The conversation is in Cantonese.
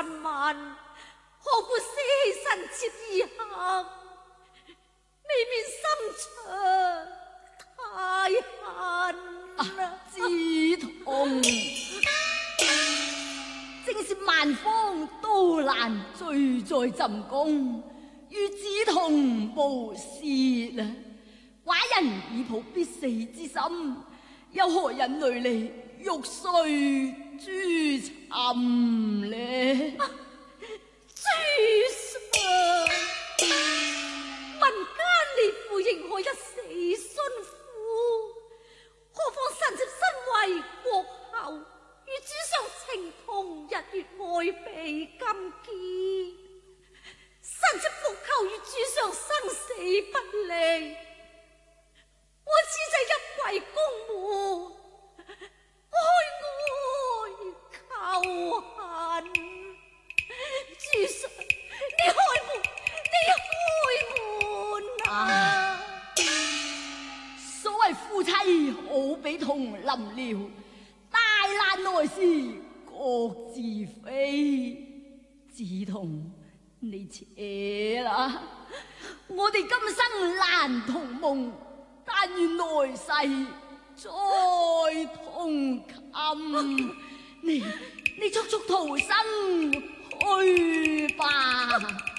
3萬，何故捨棄臣妾而行？未免心腸太狠啦！ 梓潼，正是萬方多難聚在朕宮，與梓潼無事啦。寡人已抱必死之心，又何忍累你玉碎諸尋呢？ 朱上，民間烈婦仍可一死殉夫，何況臣妾身為國后，與主上情同日月，愛被金堅。臣妾復求與主上生死不離，我此際一跪宮門，哀求恨。主上，你開門，你開門啊！ 所謂夫妻好比同林鳥，大難來時各自飛。梓潼，你且啦，我哋今生難同夢，但願來世再同衾。你速速逃生去吧。